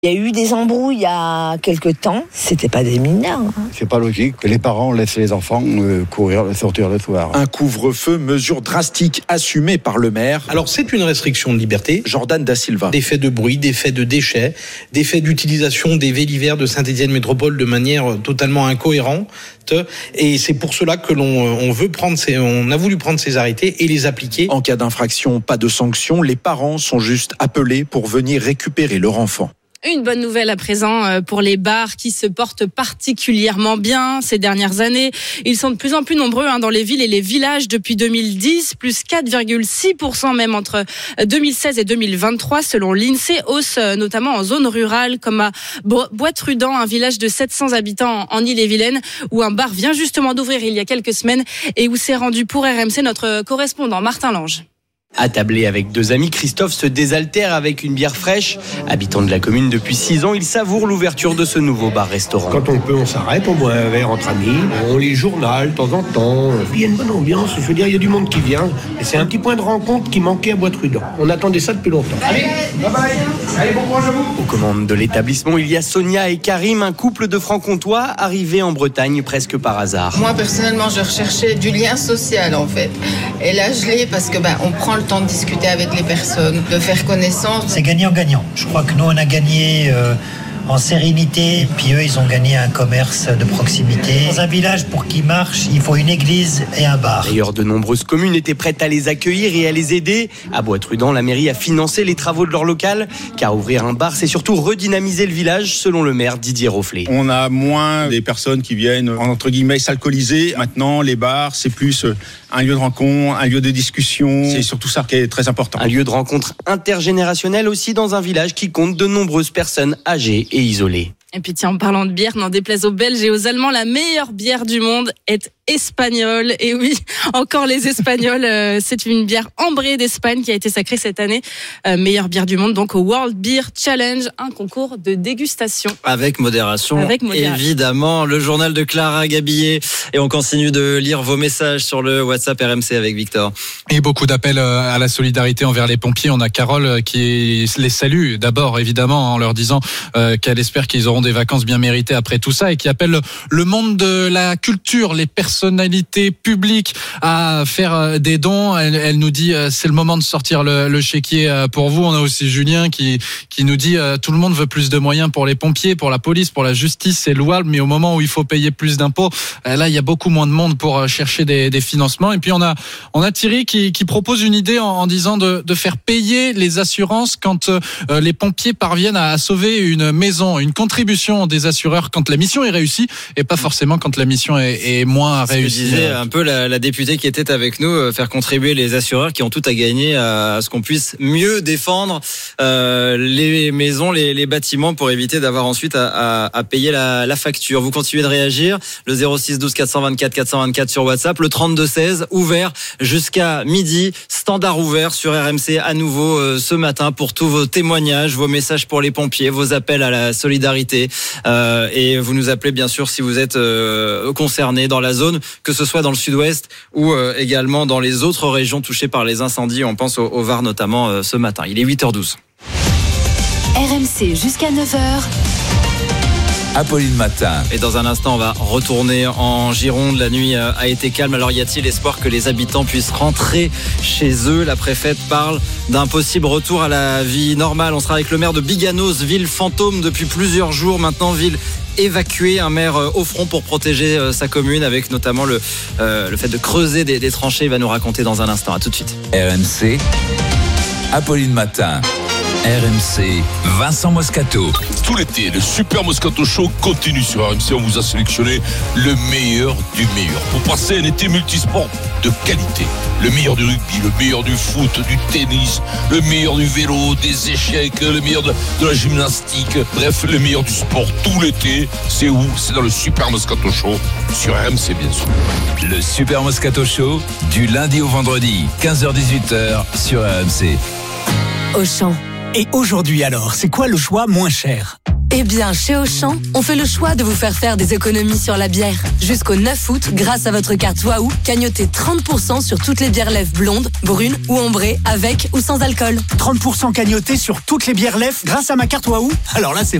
Il y a eu des embrouilles il y a quelques temps, c'était pas des mineurs. C'est pas logique que les parents laissent les enfants sortir le soir. Un couvre-feu, mesure drastique assumée par le maire. Alors c'est une restriction de liberté. Jordan Da Silva. Des faits de bruit, des faits de déchets, des faits d'utilisation des vélivères de Saint-Étienne Métropole de manière totalement incohérente. Et c'est pour cela que on a voulu prendre ces arrêtés et les appliquer. En cas d'infraction, pas de sanction. Les parents sont juste appelés pour venir récupérer leur enfant. Une bonne nouvelle à présent pour les bars qui se portent particulièrement bien ces dernières années. Ils sont de plus en plus nombreux dans les villes et les villages depuis 2010, plus 4,6% même entre 2016 et 2023 selon l'INSEE, hausse notamment en zone rurale comme à Bois-Trudent, un village de 700 habitants en Ille-et-Vilaine où un bar vient justement d'ouvrir il y a quelques semaines et où s'est rendu pour RMC notre correspondant Martin Lange. Attablé avec deux amis, Christophe se désaltère avec une bière fraîche. Habitant de la commune depuis 6 ans, il savoure l'ouverture de ce nouveau bar-restaurant. Quand on peut, on s'arrête, on boit un verre entre amis, on lit le journal de temps en temps. Il y a une bonne ambiance, je veux dire, il y a du monde qui vient. Et c'est un petit point de rencontre qui manquait à Bois-Trudent. On attendait ça depuis longtemps. Allez, bye bye. Allez, bon courage à vous. Aux commandes de l'établissement, il y a Sonia et Karim, un couple de francs-comtois arrivés en Bretagne presque par hasard. Moi, personnellement, je recherchais du lien social, en fait. Et là, je l'ai parce que on prend le temps de discuter avec les personnes, de faire connaissance. C'est gagnant-gagnant. Je crois que nous, on a gagné en sérénité, puis eux, ils ont gagné un commerce de proximité. Dans un village, pour qu'il marche, il faut une église et un bar. D'ailleurs, de nombreuses communes étaient prêtes à les accueillir et à les aider. À Bois-Trudent, la mairie a financé les travaux de leur local, car ouvrir un bar, c'est surtout redynamiser le village, selon le maire Didier Rofflet. On a moins des personnes qui viennent, entre guillemets, s'alcooliser. Maintenant, les bars, c'est plus un lieu de rencontre, un lieu de discussion. C'est surtout ça qui est très important. Un lieu de rencontre intergénérationnel aussi dans un village qui compte de nombreuses personnes âgées et isolées. Et puis tiens, en parlant de bière, n'en déplaise aux Belges et aux Allemands, la meilleure bière du monde est espagnole. Et oui, encore les Espagnols, c'est une bière ambrée d'Espagne qui a été sacrée cette année. Meilleure bière du monde, donc au World Beer Challenge, un concours de dégustation. Avec modération, évidemment. Le journal de Clara Gabillet. Et on continue de lire vos messages sur le WhatsApp RMC avec Victor. Et beaucoup d'appels à la solidarité envers les pompiers. On a Carole qui les salue d'abord, évidemment, en leur disant qu'elle espère qu'ils auront des vacances bien méritées après tout ça et qui appelle le monde de la culture, les personnalités publiques à faire des dons. Elle nous dit c'est le moment de sortir le chéquier pour vous. On a aussi Julien qui nous dit tout le monde veut plus de moyens pour les pompiers, pour la police, pour la justice, c'est louable, mais au moment où il faut payer plus d'impôts, là il y a beaucoup moins de monde pour chercher des financements. Et puis on a Thierry qui propose une idée en disant de faire payer les assurances quand les pompiers parviennent à sauver une maison, une contribution des assureurs quand la mission est réussie et pas forcément quand la mission est moins réussie. Ce que disait un peu la députée qui était avec nous, faire contribuer les assureurs qui ont tout à gagner à ce qu'on puisse mieux défendre les maisons, les bâtiments pour éviter d'avoir ensuite à payer la facture. Vous continuez de réagir, le 06 12 424 424 sur WhatsApp, le 32 16 ouvert jusqu'à midi, standard ouvert sur RMC à nouveau ce matin pour tous vos témoignages, vos messages pour les pompiers, vos appels à la solidarité. Et vous nous appelez bien sûr si vous êtes concerné dans la zone, que ce soit dans le sud-ouest ou également dans les autres régions touchées par les incendies. On pense au Var notamment ce matin. Il est 8h12. RMC jusqu'à 9h. Apolline Matin. Et dans un instant, on va retourner en Gironde. La nuit a été calme. Alors y a-t-il espoir que les habitants puissent rentrer chez eux? La préfète parle d'un possible retour à la vie normale. On sera avec le maire de Biganos, ville fantôme depuis plusieurs jours. Maintenant, ville évacuée. Un maire au front pour protéger sa commune, avec notamment le fait de creuser des tranchées. Il va nous raconter dans un instant. À tout de suite. RMC, Apolline Matin. RMC, Vincent Moscato. Tout l'été, le Super Moscato Show continue sur RMC. On vous a sélectionné le meilleur du meilleur pour passer un été multisport de qualité. Le meilleur du rugby, le meilleur du foot, du tennis, le meilleur du vélo, des échecs, le meilleur de la gymnastique. Bref, le meilleur du sport tout l'été. C'est où? C'est dans le Super Moscato Show sur RMC, bien sûr. Le Super Moscato Show, du lundi au vendredi, 15h-18h sur RMC. Auchan. Et aujourd'hui alors, c'est quoi le choix moins cher ? Eh bien, chez Auchan, on fait le choix de vous faire des économies sur la bière. Jusqu'au 9 août, grâce à votre carte Waouh, cagnotez 30% sur toutes les bières lèvres blondes, brunes ou ambrées, avec ou sans alcool. 30% cagnoté sur toutes les bières lèvres grâce à ma carte Waouh. Alors là, c'est